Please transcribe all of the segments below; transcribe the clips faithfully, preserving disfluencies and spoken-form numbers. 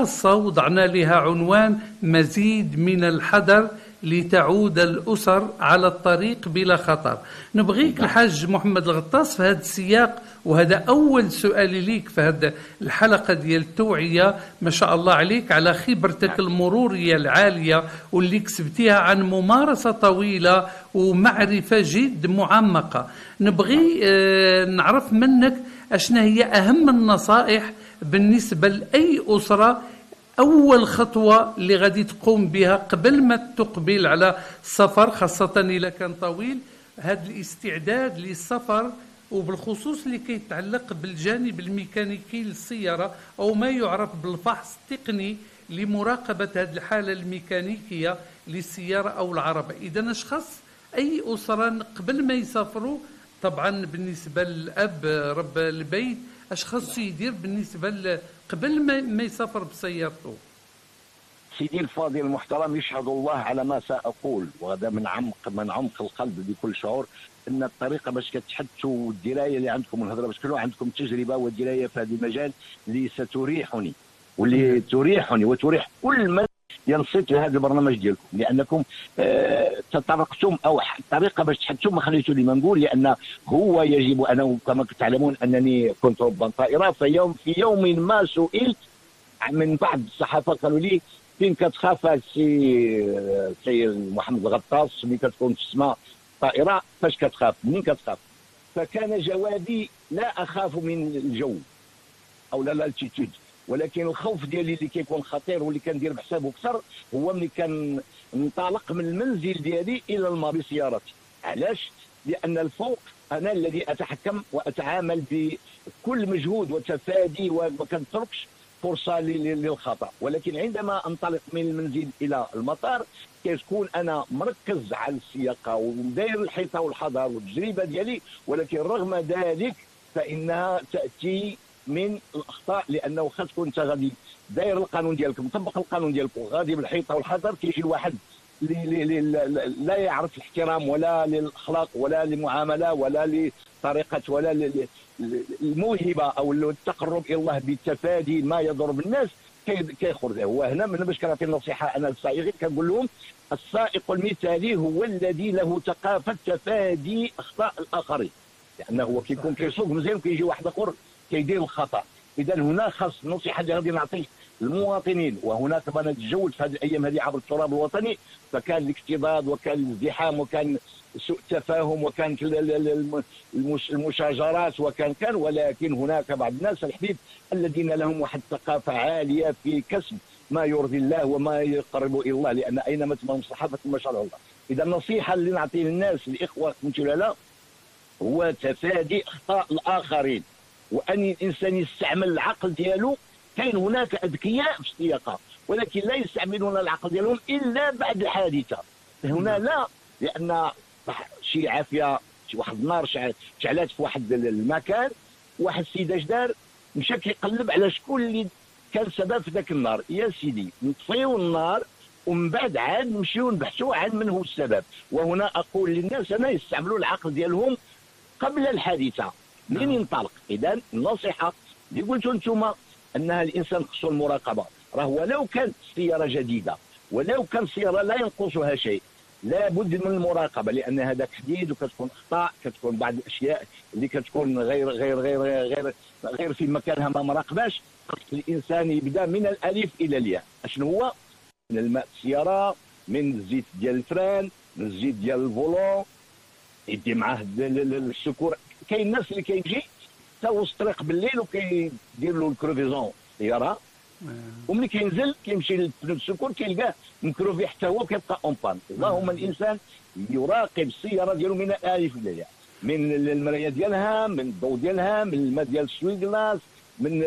خاصة وضعنا لها عنوان مزيد من الحذر لتعود الأسر على الطريق بلا خطر. نبغيك الحاج محمد الغطاس في هذا السياق، وهذا أول سؤال ليك في هذه الحلقة ديال التوعية. ما شاء الله عليك على خبرتك المرورية العالية واللي كسبتيها عن ممارسة طويلة ومعرفة جد معمقة. نبغي آه نعرف منك أشنا هي أهم النصائح بالنسبة لأي أسرة، أول خطوة اللي غادي تقوم بها قبل ما تقبل على السفر، خاصة إذا كان طويل، هذا الاستعداد للسفر، وبالخصوص اللي كيتعلق بالجانب الميكانيكي للسيارة أو ما يعرف بالفحص التقني لمراقبة هذه الحالة الميكانيكية للسيارة أو العربة. إذا أشخاص أي أسرة قبل ما يسافروا، طبعا بالنسبة للأب رب البيت أشخاص يدير بالنسبة قبل ما يسافر بسيارته؟ سيدي الفاضل المحترم، يشهد الله على ما سأقول، وهذا من عمق من عمق القلب بكل شعور، ان الطريقه باش كتحدثوا الدرايه اللي عندكم والهضره باش كلوا عندكم تجربه ودرايه في هذا المجال اللي ستريحني واللي تريحني وتريح كل من ينصت لهذا البرنامج ديالكم، لانكم آه تطرقتم او الطريقه باش تحدثوا ما خليتوا لي ما نقول، لان هو يجب انا كما تعلمون انني كنت ربان طائره، في يوم في يوم ما سئلت من بعض الصحافه قالوا لي فين كتخاف السي سي محمد الغطاس ملي كتكون في السماء طائره فاش كتخاف منين كتخاف؟ فكان جوابي لا اخاف من الجو او لا الالتيتود، ولكن الخوف ديالي اللي كيكون خطير واللي كندير بحسابه اكثر هو ملي كننطلق من المنزل ديالي الى الماء بسيارتي. علاش؟ لان الفوق انا الذي اتحكم واتعامل بكل مجهود وتفادي وما كنتركش فرصه للخطا، ولكن عندما انطلق من المنزل الى المطار كتكون انا مركز على السياقه وداير الحيطه والحذر والتجربه ديالي، ولكن رغم ذلك فانها تاتي من الاخطاء، لانه واخا تكون انت غادي داير القانون ديالك مطبق القانون ديالك وغادي بالحيطه والحذر، كيجي الواحد اللي لا يعرف الاحترام ولا للاخلاق ولا للمعامله ولا لطريقه ولا الموهبه او التقرب الى الله بالتفادي ما يضر بالناس كيخرج. هو هنا من باش كنعطي النصيحه انا للسائقين كنقول لهم السائق المثالي هو الذي له ثقافه تفادي اخطاء الاخرين، لانه هو كيكون كيسوق مزيان وكيجي واحد اخر كيدير الخطا. اذا هنا خاص النصيحه اللي غادي نعطيه للمواطنين، وهناك ما نتجول في هذه الايام هذه عبر التراب الوطني، فكان الاكتظاظ وكان الازدحام وكان سوء التفاهم وكانت المشاجرات وكان كان ولكن هناك بعض الناس الحبيب الذين لهم واحد الثقافه عاليه في كسب ما يرضي الله وما يقرب الى الله، لان اينما تمام الصحابه ثم شرع الله. اذا النصيحه اللي نعطيه للناس الاخوه المتلالة هو تفادي اخطاء الاخرين، وان الانسان يستعمل العقل ديالو. كاين هناك اذكياء في السياقه ولكن لا يستعملون العقل ديالهم الا بعد الحادثه. هنا لا، لان شي عافيه شي واحد النار شعلات في واحد المكان، واحد السيد اش دار مشى كيقلب على شكون اللي كان سبب في ذاك النار. يا سيدي نطفيو النار ومن بعد عاد نمشيو نبحثوا عن من هو السبب. وهنا اقول للناس انا يستعملوا العقل ديالهم قبل الحادثه منين ينطلق. اذا النصيحه اللي قلتوا انتم انها الانسان خصو المراقبه، راه ولو كانت السياره جديده ولو كان السياره لا ينقصها شيء لابد من المراقبه، لان هذاك حديد وكتكون اخطاء، كتكون بعض الاشياء اللي كتكون غير غير غير غير غير في مكانها ما مراقباش. خص الانسان يبدا من الالف الى الياء. اشنو هو؟ من الماء السياره، من الزيت ديال الفران، من الزيت ديال الفولون، يدي معاه السكور. كاين الناس اللي كيجي حتى وسط الطريق بالليل وكيدير له الكروفيزون السياره، وملي كينزل كيمشي للبنو السكور كيلقاه مكروفي حتى هو كيبقى اون بان. اللهم الانسان يراقب السياره ديالو من الالف الى الياء، من المرايه ديالها، من الضوء ديالها، من الماء ديال السوي كلاس، من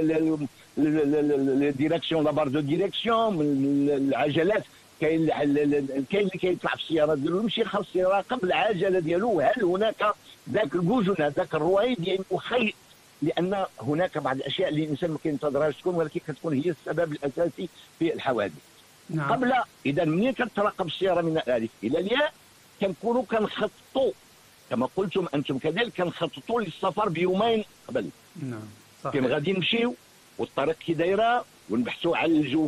الديريكسيون لابار دو ديريكسيون، من العجلات. كاين كاين اللي كيطلع في السياره ديالو يمشي خاص يراقب العجله ديالو، هل هناك ذاك الكوجون ذاك الرويد يعني مخيل، لان هناك بعض الاشياء اللي الانسان ما كينتظرهاش تكون ولكن كتكون هي السبب الاساسي في الحوادث. نعم. قبل اذا منين كتراقب السياره من الالف الى الياء كنكونوا كنخططوا كما قلتم انتم كذلك، كنخططوا للسفر بيومين قبل. نعم صحيح. كي غادي نمشيو والطريق كي دايره ونبحثوا على الجو